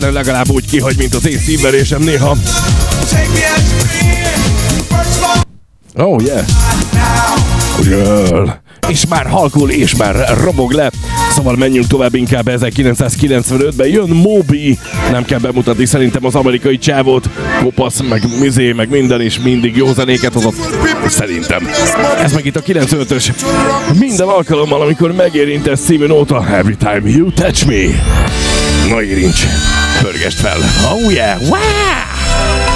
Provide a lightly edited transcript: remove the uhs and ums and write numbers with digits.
legalább úgy kihagy, mint az én szívverésem néha. Oh yeah. Girl. És már halkul, és már robog le. Szóval menjünk tovább inkább 1995-ben. Jön Moby. Nem kell bemutatni szerintem az amerikai csávót. Kopasz, meg mizé, meg minden is mindig jó zenéket hozott. Szerintem. Ez meg itt a 95-ös. Minden alkalommal, amikor megérintesz című nóta. Every time you touch me. Na érints. Pörgesd fel. Oh yeah. Wow!